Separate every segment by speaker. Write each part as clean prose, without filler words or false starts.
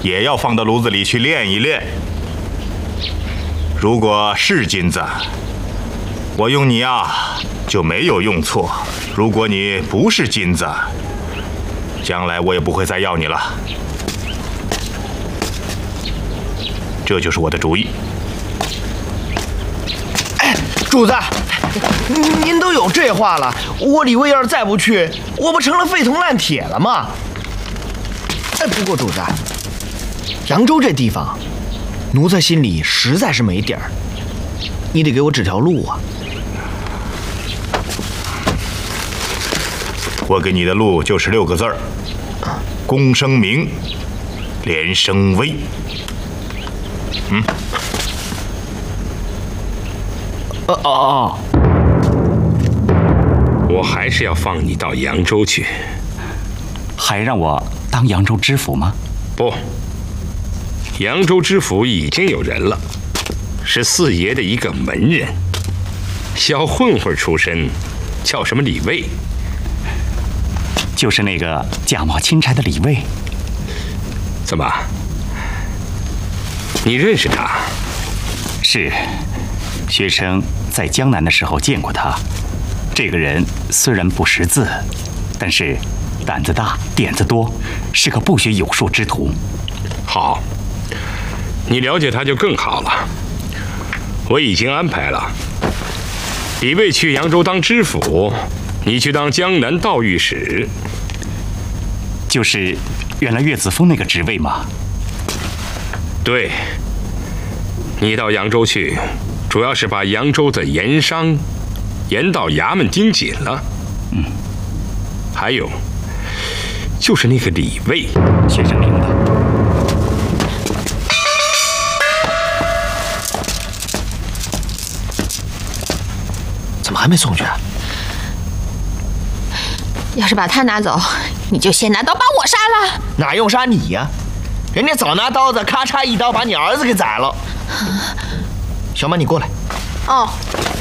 Speaker 1: 也要放到炉子里去炼一炼。如果是金子，我用你啊就没有用错；如果你不是金子，将来我也不会再要你了。这就是我的主意。
Speaker 2: 哎，主子，您都有这话了，我李卫要是再不去，我不成了废铜烂铁了吗？哎，不过主子，扬州这地方，奴才心里实在是没底儿，你得给我指条路啊。
Speaker 1: 我给你的路就是6个字儿：公生明，廉生威。
Speaker 3: 我还是要放你到扬州去。
Speaker 4: 还让我当扬州知府吗？
Speaker 3: 不，扬州知府已经有人了，是四爷的一个门人，小混混出身，叫什么李卫？
Speaker 4: 就是那个假冒钦差的李卫。
Speaker 3: 怎么？你认识他？
Speaker 4: 是，学生在江南的时候见过他。这个人虽然不识字，但是胆子大，点子多，是个不学有术之徒。
Speaker 3: 好，你了解他就更好了。我已经安排了，李卫去扬州当知府，你去当江南道御史。
Speaker 4: 就是原来岳子峰那个职位吗？
Speaker 3: 对，你到扬州去，主要是把扬州的盐商、盐道衙门盯紧了。还有，就是那个李卫。
Speaker 4: 学生明白。
Speaker 2: 怎么还没送去啊？
Speaker 5: 要是把他拿走，你就先拿刀把我杀了。
Speaker 2: 哪用杀你呀？人家早拿刀子咔嚓一刀把你儿子给宰了。小满，你过来。
Speaker 5: 哦。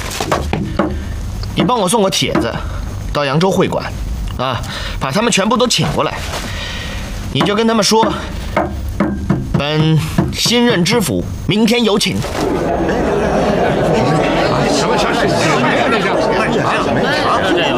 Speaker 2: 你帮我送个帖子，到扬州会馆，啊，把他们全部都请过来。你就跟他们说，本新任知府明天有请。
Speaker 3: 什么事？